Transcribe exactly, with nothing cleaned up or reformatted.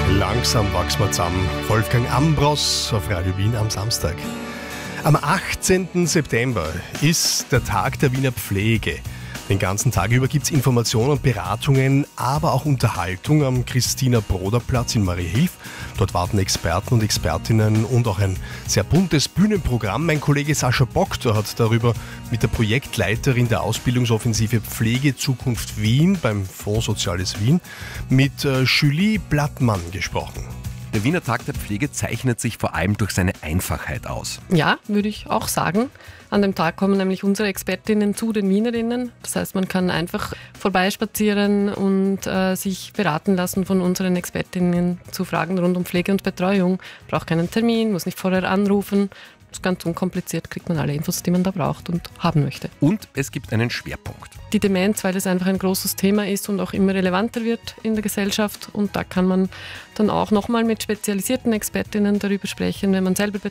Langsam wachsen wir zusammen. Wolfgang Ambros auf Radio Wien am Samstag. Am achtzehnten September ist der Tag der Wiener Pflege. Den ganzen Tag über gibt es Informationen und Beratungen, aber auch Unterhaltung am Christina-Broder-Platz in Mariahilf. Dort warten Experten und Expertinnen und auch ein sehr buntes Bühnenprogramm. Mein Kollege Sascha Boktor hat darüber mit der Projektleiterin der Ausbildungsoffensive Pflege Zukunft Wien beim Fonds Soziales Wien mit Julie Blattmann gesprochen. Der Wiener Tag der Pflege zeichnet sich vor allem durch seine Einfachheit aus. Ja, würde ich auch sagen. An dem Tag kommen nämlich unsere Expertinnen zu den Wienerinnen. Das heißt, man kann einfach vorbeispazieren und äh, sich beraten lassen von unseren Expertinnen zu Fragen rund um Pflege und Betreuung. Braucht keinen Termin, muss nicht vorher anrufen. Das ist ganz unkompliziert, kriegt man alle Infos, die man da braucht und haben möchte. Und es gibt einen Schwerpunkt. Die Demenz, weil es einfach ein großes Thema ist und auch immer relevanter wird in der Gesellschaft. Und da kann man dann auch nochmal mit spezialisierten Expertinnen darüber sprechen, wenn man selber